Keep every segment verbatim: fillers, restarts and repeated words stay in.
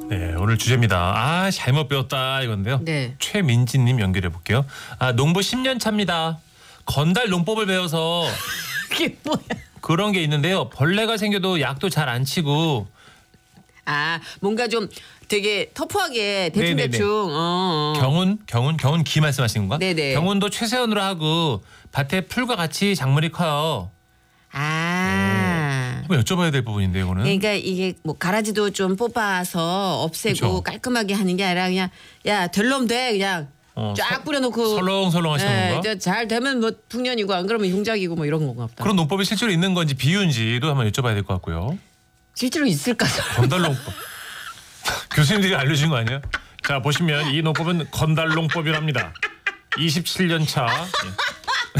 네, 오늘 주제입니다. 아, 잘못 배웠다 이건데요. 네. 최민지님 연결해 볼게요. 아, 농부 십 년 차입니다. 건달 농법을 배워서 그게 뭐야? 그런 게 있는데요. 벌레가 생겨도 약도 잘 안 치고. 아, 뭔가 좀 되게 터프하게 네네네. 대충대충. 어, 어. 경운, 경운, 경운 기 말씀하시는 건가? 네네. 경운도 최세원으로 하고 밭에 풀과 같이 작물이 커요. 아. 한번 여쭤봐야 될 부분인데 이거는. 그러니까 이게 뭐 가라지도 좀 뽑아서 없애고 그쵸. 깔끔하게 하는 게 아니라 그냥 야 될 놈 돼 그냥 어, 쫙 서- 뿌려놓고 설렁설렁 하시는 예, 건가? 이제 잘 되면 뭐 풍년이고 안 그러면 흉작이고 뭐 이런 건가 보다. 그런 농법이 실제로 있는 건지 비유인지도 한번 여쭤봐야 될 것 같고요. 실제로 있을까? 건달농법. 교수님들이 알려준 거 아니에요? 자, 보시면 이 농법은 건달농법이랍니다. 이십칠 년 차. 예.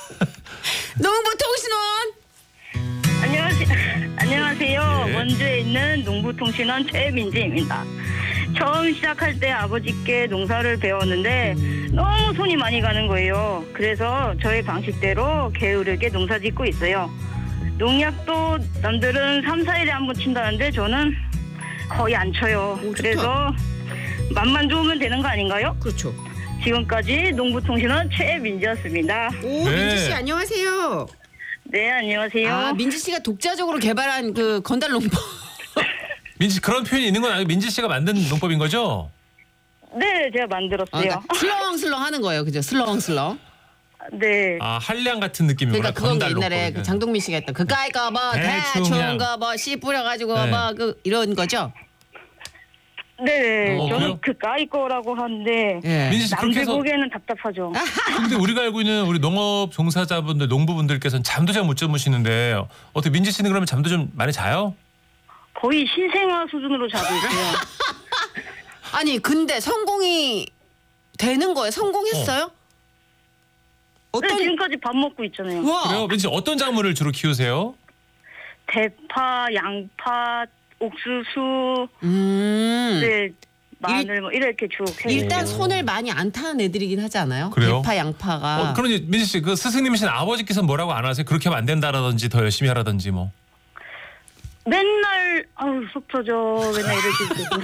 농부통신원. 안녕하세요. 안녕하세요. 예. 원주에 있는 농부통신원 최민지입니다. 처음 시작할 때 아버지께 농사를 배웠는데 너무 손이 많이 가는 거예요. 그래서 저의 방식대로 게으르게 농사 짓고 있어요. 농약도 남들은 삼, 사 일에 한 번 친다는데 저는 거의 안 쳐요. 오, 좋다. 그래서 맛만 좋으면 되는 거 아닌가요? 그렇죠. 지금까지 농부통신원 최민지였습니다. 오, 네. 민지 씨 안녕하세요. 네, 안녕하세요. 아, 민지 씨가 독자적으로 개발한 그 건달 농법. 민지 그런 표현이 있는 건 아니고 민지 씨가 만든 농법인 거죠? 네, 제가 아, 만들었어요. 그러니까 슬렁슬렁 하는 거예요, 그죠? 슬렁슬렁. 네. 아, 한량 같은 느낌이구나. 그러니까 그건 거 건달 옛날에 농법이. 그 장동민 씨가 했던 그까이 거뭐 대충 그냥. 대충 거뭐씨 뿌려가지고 네. 뭐 그 이런 거죠. 네, 어, 저는 그래요? 그 까이 거라고 하는데 예. 민지 씨 그렇게 남들 해서 보기에는 답답하죠. 근데 우리가 알고 있는 우리 농업 종사자분들, 농부분들께서는 잠도 잘 못 주무시는데 어떻게 민지 씨는 그러면 잠도 좀 많이 자요? 거의 신생아 수준으로 자고 있어요. 아니 근데 성공이 되는 거예요? 성공했어요? 네, 어떤 지금까지 밥 먹고 있잖아요. 와 그래요? 민지 씨 어떤 작물을 주로 키우세요? 대파, 양파, 옥수수, 음 네, 마늘 뭐 이렇게 쭉 해요. 일단 손을 많이 안 타는 애들이긴 하지 않아요? 그래요? 대파 양파가 어, 그러니 민지 씨 그 스승님이신 아버지께서 뭐라고 안 하세요? 그렇게 하면 안 된다라든지 더 열심히 하라든지 뭐. 맨날 아우 속 터져 맨날 이러시고.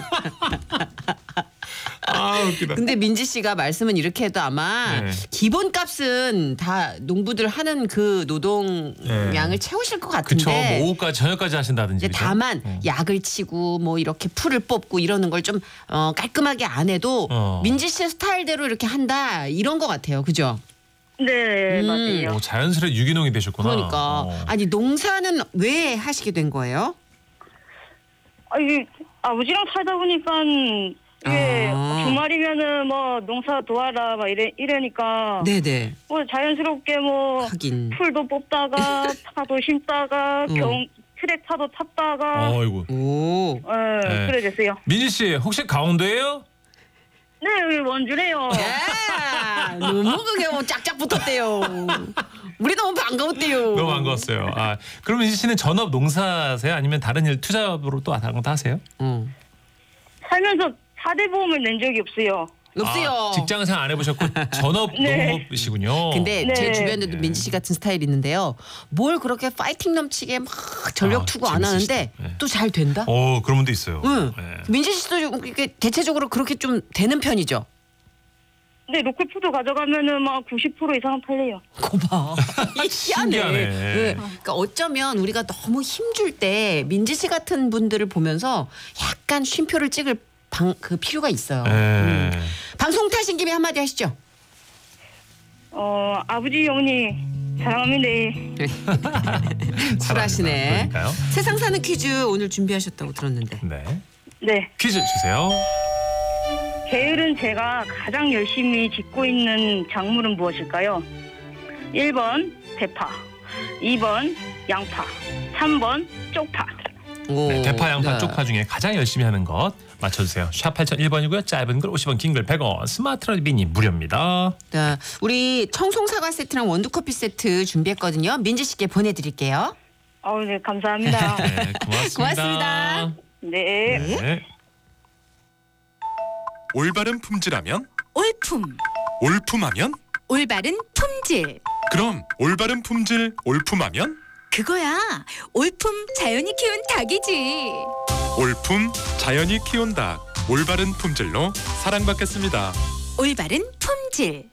아, 웃기다. 근데 민지 씨가 말씀은 이렇게 해도 아마 네. 기본값은 다 농부들 하는 그 노동량을 네. 채우실 것 그쵸. 같은데 뭐 오후까지 저녁까지 하신다든지. 이제 그죠? 다만 어. 약을 치고 뭐 이렇게 풀을 뽑고 이러는 걸 좀 어, 깔끔하게 안 해도 어. 민지 씨 스타일대로 이렇게 한다 이런 것 같아요. 그죠? 네, 음. 맞아요. 오, 자연스레 유기농이 되셨구나. 그러니까 어. 아니 농사는 왜 하시게 된 거예요? 아, 이게 아버지랑 살다 보니까 이게 아. 주말이면은 뭐 농사 도와라 막 이래 이러니까 네네 뭐 자연스럽게 뭐 하긴 풀도 뽑다가 파도 심다가 음. 경 트랙터도 탔다가 어이구. 오 어, 네. 그래 됐어요. 민지 씨 혹시 강원도예요? 네, 여기 원주래요. 야, 너무 그게 뭐 짝짝 붙었대요. 우리 너무 반가웠대요. 너무 반가웠어요. 아, 그럼 민지 씨는 전업 농사세요? 아니면 다른 일 투잡으로 또 다른 거 다 하세요? 어. 살면서 사 대 보험을 낸 적이 없어요. 없어요. 아, 직장 생활 안 해보셨고 전업 네. 농업이시군요. 근데 네. 제 주변에도 예. 민지 씨 같은 스타일이 있는데요. 뭘 그렇게 파이팅 넘치게 막 전력 아, 투구 안 재밌으시다. 하는데 네. 또 잘 된다. 어, 그런 분도 있어요. 응. 네. 민지 씨도 좀 이렇게 대체적으로 그렇게 좀 되는 편이죠. 근데 로컬푸드 가져가면은 막 구십 퍼센트 이상은 팔려요. 고봐. 희한해. 신기하네. 네. 그러니까 어쩌면 우리가 너무 힘줄 때 민지 씨 같은 분들을 보면서 약간 쉼표를 찍을 방, 그 필요가 있어요. 네. 음. 방송 타신 김에 한마디 하시죠. 어, 아버지 영리 사랑합니다. 쿨하시네. 그러니까요. 세상 사는 퀴즈 오늘 준비하셨다고 들었는데. 네. 네. 퀴즈 주세요. 게으른 제가 가장 열심히 짓고 있는 작물은 무엇일까요? 일 번 대파, 이 번 양파, 삼 번 쪽파. 오, 네, 대파, 양파, 네. 쪽파 중에 가장 열심히 하는 것 맞춰주세요. 샵 팔공공일 번이고요. 짧은 글 오십 원, 긴 글 백 원, 스마트 라디오 무료입니다. 자, 우리 청송 사과 세트랑 원두 커피 세트 준비했거든요. 민지 씨께 보내드릴게요. 어, 네, 감사합니다. 네, 고맙습니다. 고맙습니다. 네. 네. 올바른 품질하면 올품, 올품하면 올바른 품질. 그럼 올바른 품질 올품하면 그거야. 올품 자연이 키운 닭이지. 올품 자연이 키운다. 올바른 품질로 사랑받겠습니다. 올바른 품질.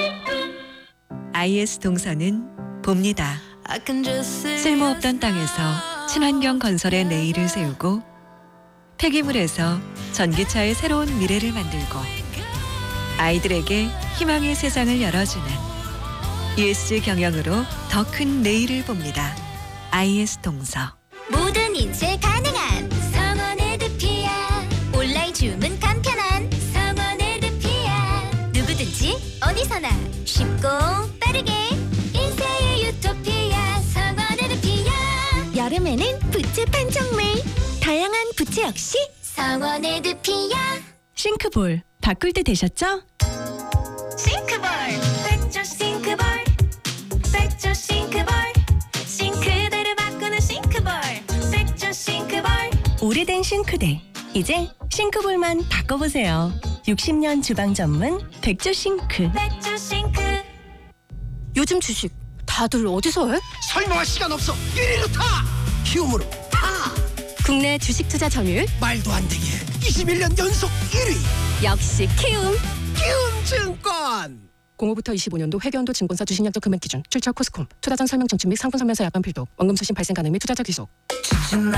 아이에스 동서는 봅니다. 쓸모없던 땅에서 친환경 건설의 내일을 세우고 폐기물에서 전기차의 새로운 미래를 만들고 아이들에게 희망의 세상을 열어주는 이에스지 경영으로 더 큰 내일을 봅니다. 아이에스 동서. 모든 인쇄 가능한 성원 에드피아. 온라인 주문 간편한 성원 에드피아. 누구든지 어디서나 쉽고 빠르게 인쇄의 유토피아. 성원 에드피아. 여름에는 부채 판촉물. 다양한 부채 역시 성원 에드피아. 싱크볼 바꿀 때 되셨죠? 싱크볼 백조 싱크볼. 백조 싱크볼. 싱크대를 바꾸는 싱크볼. 백조 싱크볼. 오래된 싱크대 이제 싱크볼만 바꿔보세요. 육십 년 주방 전문 백조 싱크. 백조 싱크. 요즘 주식 다들 어디서 해? 설명할 시간 없어. 일 위로 타. 키움으로 타. 국내 주식 투자 점유율 말도 안 되게 이십일 년 연속 일 위. 역시 키움. 키움증권. 공오부터 이십오 년도 회계연도 증권사 주식약정 금액 기준 출처 코스콤 투자전 설명 청취 및 상품 설명서 약관 필독 원금 수신 발생 가능 및 투자자 귀속.